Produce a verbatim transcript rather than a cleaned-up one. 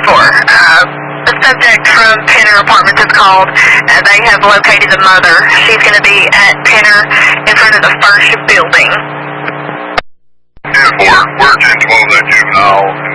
four. Uh, the subject from Penner Apartments is called. Uh, they have located the mother. She's going to be at Penner in front of the first building. ten four, we're ten twelve, that juvenile.